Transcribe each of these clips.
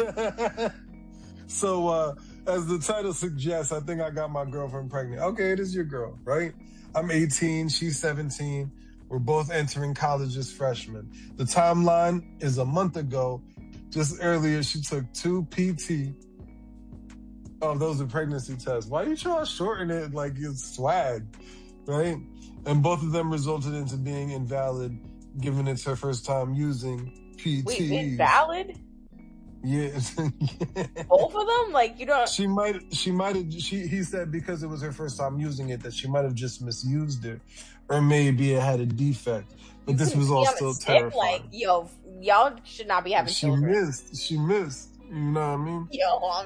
So, as the title suggests, I think I got my girlfriend pregnant. Okay, it is your girl, right? I'm 18, she's 17. We're both entering college as freshmen. The timeline is a month ago. Just earlier, she took 2 PT. Oh, those are pregnancy tests. Why are you trying to shorten it like it's swag, right? And both of them resulted into being invalid, given it's her first time using PTs. Wait, invalid? Yeah. Both of them? Like, you don't... He said because it was her first time using it, that she might have just misused it. Or maybe it had a defect. But this was all still terrifying. Like, yo, y'all should not be having children. She missed. You know what I mean? Yo,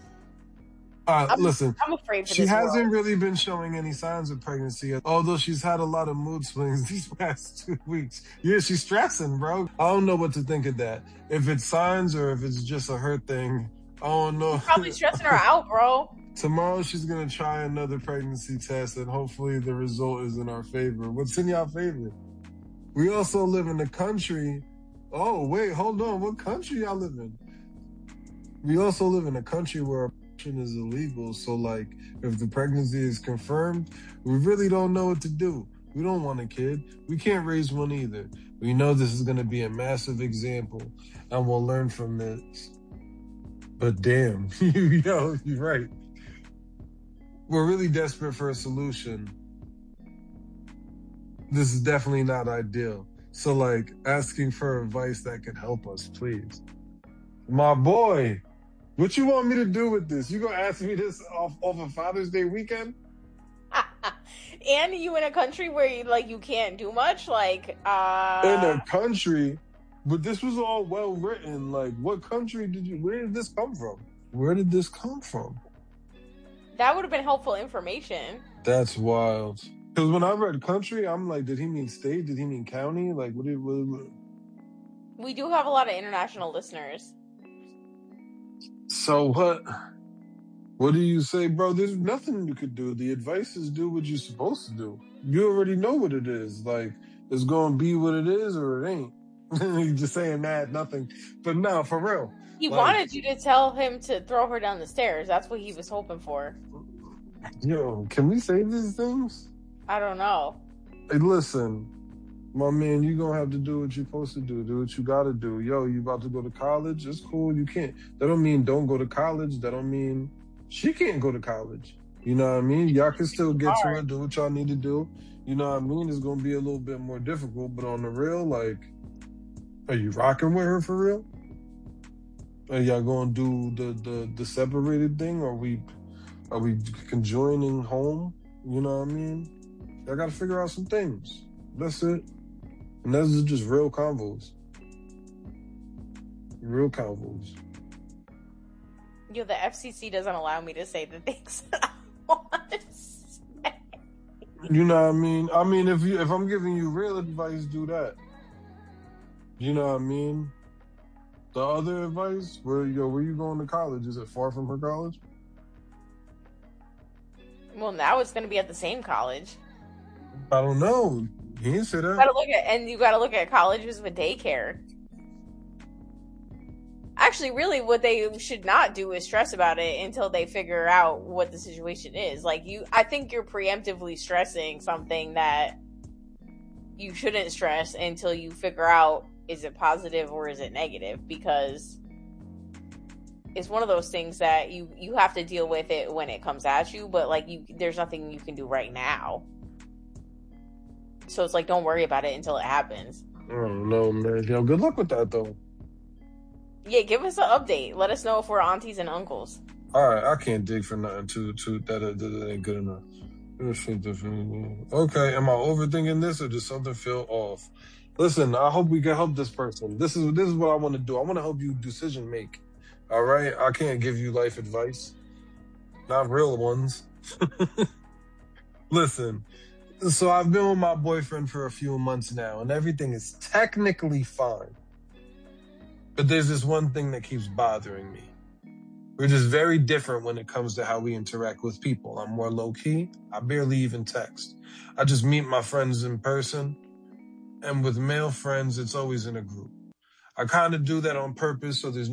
listen, I'm afraid for she this hasn't world. really been showing any signs of pregnancy, although she's had a lot of mood swings these past 2 weeks. Yeah, she's stressing, bro. I don't know what to think of that. If it's signs or if it's just a her thing, I don't know. Probably stressing her out, bro. Tomorrow she's going to try another pregnancy test, and hopefully the result is in our favor. What's in your favor? We also live in the country. Oh, wait, hold on. What country y'all live in? We also live in a country where abortion is illegal. So, like, if the pregnancy is confirmed, we really don't know what to do. We don't want a kid. We can't raise one either. We know this is going to be a massive example, and we'll learn from this. But damn, yo, you're right. We're really desperate for a solution. This is definitely not ideal. So, like, asking for advice that can help us, please. My boy, what you want me to do with this? You gonna ask me this off a Father's Day weekend? And you in a country where you can't do much? Like, In a country, but this was all well written. Like, what country where did this come from? Where did this come from? That would have been helpful information. That's wild. Because when I read country, I'm like, did he mean state? Did he mean county? Like, what? We do have a lot of international listeners. So what? What do you say, bro? There's nothing you could do. The advice is do what you're supposed to do. You already know what it is. Like, it's going to be what it is or it ain't. You're just saying that, nothing. But no, for real. He wanted you to tell him to throw her down the stairs. That's what he was hoping for. Yo, can we say these things? I don't know. Hey, listen, my man, you gonna have to do what you're supposed to do. Do what you gotta do. Yo, you about to go to college? It's cool. You can't. That don't mean don't go to college. That don't mean she can't go to college. You know what I mean? Y'all can still get to it, do what y'all need to do. You know what I mean? It's gonna be a little bit more difficult, but on the real, like, are you rocking with her for real? Are y'all gonna do the separated thing? Are we conjoining home? You know what I mean? I gotta figure out some things. That's it. And those are just real convos. Real convos. Yo, the FCC doesn't allow me to say the things that I want to say. You know what I mean? I mean, if I'm giving you real advice, do that. You know what I mean? The other advice, where you going to college? Is it far from her college? Well, now it's going to be at the same college. I don't know. He didn't say that. You gotta look at colleges with daycare. Actually, really, what they should not do is stress about it until they figure out what the situation is. Like, I think you're preemptively stressing something that you shouldn't stress until you figure out, is it positive or is it negative? Because it's one of those things that you have to deal with it when it comes at you, but like there's nothing you can do right now. So it's like, don't worry about it until it happens. I don't know, man. Yo, good luck with that, though. Yeah, give us an update. Let us know if we're aunties and uncles. All right, I can't dig for nothing that ain't good enough. Okay, am I overthinking this or does something feel off? Listen, I hope we can help this person. This is what I want to do. I want to help you decision make. All right? I can't give you life advice. Not real ones. Listen, so I've been with my boyfriend for a few months now, and everything is technically fine. But there's this one thing that keeps bothering me. We're just very different when it comes to how we interact with people. I'm more low-key. I barely even text. I just meet my friends in person. And with male friends, it's always in a group. I kind of do that on purpose so there's